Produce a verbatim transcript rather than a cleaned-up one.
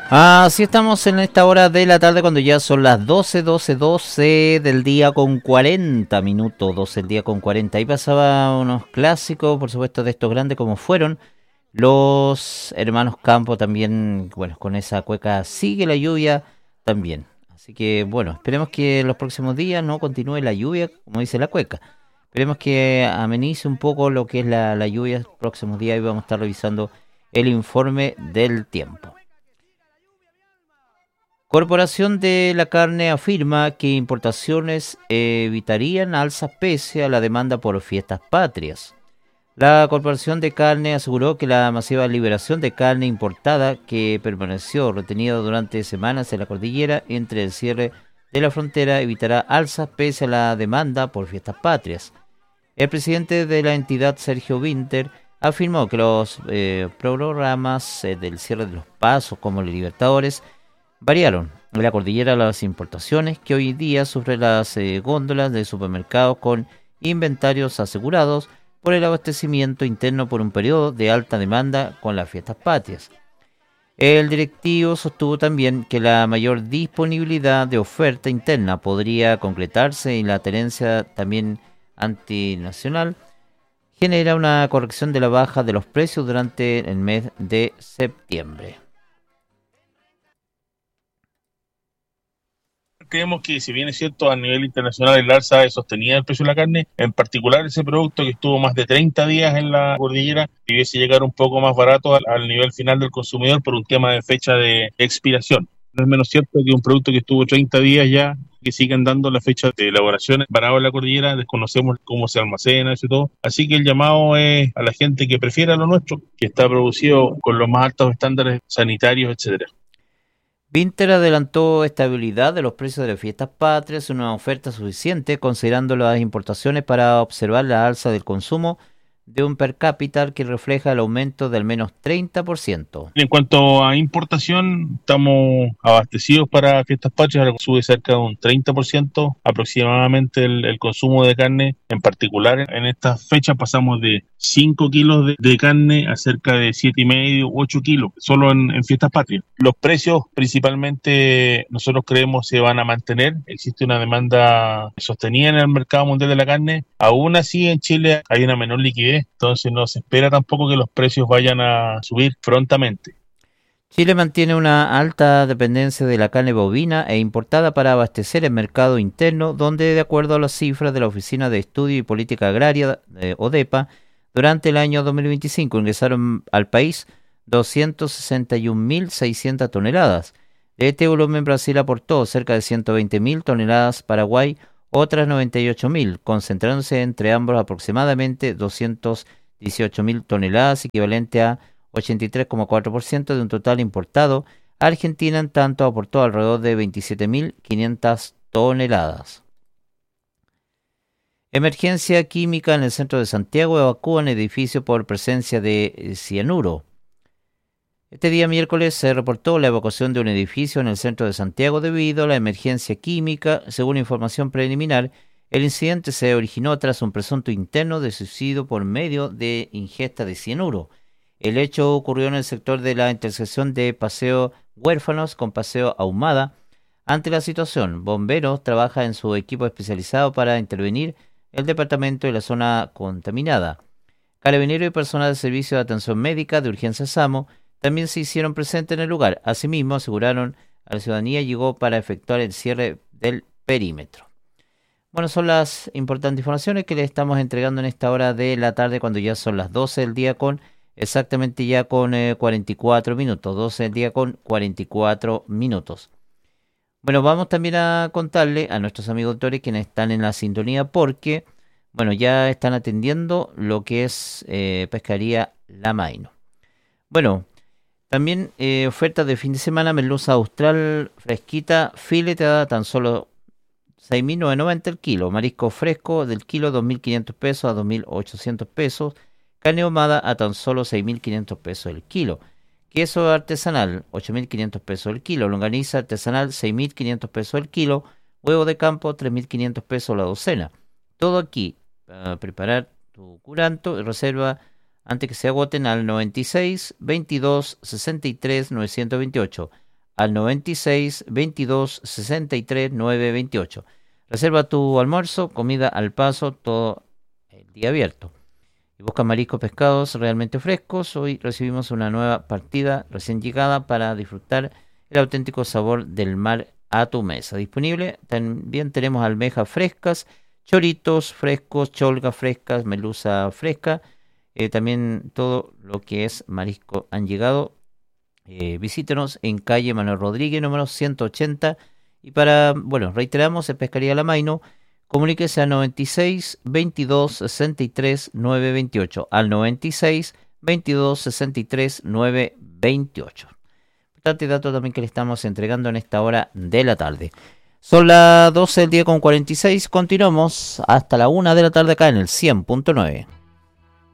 Así estamos en esta hora de la tarde cuando ya son las doce, doce, doce del día con cuarenta minutos, doce del día con cuarenta. Ahí pasaba unos clásicos, por supuesto, de estos grandes como fueron los hermanos Campo también, bueno, con esa cueca Sigue la lluvia también. Así que bueno, esperemos que en los próximos días no continúe la lluvia, como dice la cueca. Esperemos que amenice un poco lo que es la, la lluvia los próximos días y vamos a estar revisando el informe del tiempo. Corporación de la Carne afirma que importaciones evitarían alzas pese a la demanda por fiestas patrias. La Corporación de Carne aseguró que la masiva liberación de carne importada que permaneció retenida durante semanas en la cordillera entre el cierre de la frontera evitará alzas pese a la demanda por fiestas patrias. El presidente de la entidad, Sergio Winter, afirmó que los eh, programas eh, del cierre de los pasos como los Libertadores variaron en la cordillera las importaciones que hoy día sufren las eh, góndolas de supermercados con inventarios asegurados por el abastecimiento interno por un periodo de alta demanda con las fiestas patrias. El directivo sostuvo también que la mayor disponibilidad de oferta interna podría concretarse y la tenencia también antinacional genera una corrección de la baja de los precios durante el mes de septiembre. Creemos que si bien es cierto a nivel internacional el alza es sostenida del precio de la carne, en particular ese producto que estuvo más de treinta días en la cordillera debiese llegar un poco más barato al, al nivel final del consumidor por un tema de fecha de expiración. No es menos cierto que un producto que estuvo treinta días ya, que siguen dando la fecha de elaboración parado en la cordillera, desconocemos cómo se almacena eso y todo. Así que el llamado es a la gente que prefiera lo nuestro, que está producido con los más altos estándares sanitarios, etcétera. Winter adelantó estabilidad de los precios de las fiestas patrias, una oferta suficiente considerando las importaciones para observar la alza del consumo de un per cápita que refleja el aumento de al menos treinta por ciento. En cuanto a importación, estamos abastecidos para fiestas patrias, ahora sube cerca de un treinta por ciento aproximadamente el, el consumo de carne. En particular, en estas fechas pasamos de cinco kilos de, de carne a cerca de siete y medio, ocho kilos, solo en, en fiestas patrias. Los precios principalmente nosotros creemos se van a mantener, existe una demanda sostenida en el mercado mundial de la carne, aún así en Chile hay una menor liquidez, entonces no se espera tampoco que los precios vayan a subir prontamente. Chile mantiene una alta dependencia de la carne bovina e importada para abastecer el mercado interno, donde de acuerdo a las cifras de la Oficina de Estudio y Política Agraria, eh, ODEPA, durante el año dos mil veinticinco ingresaron al país doscientas sesenta y un mil seiscientas toneladas. De este volumen Brasil aportó cerca de ciento veinte mil toneladas, Paraguay otras noventa y ocho mil, concentrándose entre ambos aproximadamente doscientas dieciocho mil toneladas, equivalente a ochenta y tres coma cuatro por ciento de un total importado. Argentina, en tanto, aportó alrededor de veintisiete mil quinientas toneladas. Emergencia química en el centro de Santiago, evacúan edificio por presencia de cianuro. Este día miércoles se reportó la evacuación de un edificio en el centro de Santiago debido a la emergencia química. Según información preliminar, el incidente se originó tras un presunto interno de suicidio por medio de ingesta de cianuro. El hecho ocurrió en el sector de la intersección de Paseo Huérfanos con Paseo Ahumada. Ante la situación, bomberos trabaja en su equipo especializado para intervenir el departamento y la zona contaminada. Carabineros y personal de servicio de atención médica de urgencia SAMO también se hicieron presentes en el lugar. Asimismo, aseguraron a la ciudadanía llegó para efectuar el cierre del perímetro. Bueno, son las importantes informaciones que le estamos entregando en esta hora de la tarde cuando ya son las doce del día con exactamente ya con eh, cuarenta y cuatro minutos, doce del día con cuarenta y cuatro minutos. Bueno, vamos también a contarle a nuestros amigos doctores quienes están en la sintonía porque, bueno, ya están atendiendo lo que es eh, pescaría La Maino. Bueno, también eh, ofertas de fin de semana, merluza austral fresquita, fileteada tan solo seis mil novecientos noventa el kilo, marisco fresco del kilo dos mil quinientos pesos a dos mil ochocientos pesos, carne ahumada a tan solo seis mil quinientos pesos el kilo. Queso artesanal, ocho mil quinientos pesos el kilo. Longaniza artesanal, seis mil quinientos pesos el kilo. Huevo de campo, tres mil quinientos pesos la docena. Todo aquí para preparar tu curanto y reserva antes que se agoten al noventa y seis, veintidós, sesenta y tres, novecientos veintiocho. al noventa y seis, veintidós, sesenta y tres, nueve veintiocho. Reserva tu almuerzo, comida al paso, todo el día abierto. Y busca mariscos, pescados realmente frescos. Hoy recibimos una nueva partida recién llegada para disfrutar el auténtico sabor del mar a tu mesa. Disponible también tenemos almejas frescas, choritos frescos, cholgas frescas, merluza fresca. Eh, también todo lo que es marisco han llegado. Eh, visítenos en calle Manuel Rodríguez, número ciento ochenta. Y para, bueno, reiteramos, en Pescaría La Maino, comuníquese al noventa y seis, veintidós, sesenta y tres, nueve veintiocho. Al noventa y seis, veintidós, sesenta y tres, nueve veintiocho. Importante dato también que le estamos entregando en esta hora de la tarde. Son las doce del día con cuarenta y seis. Continuamos hasta la una de la tarde acá en el cien punto nueve.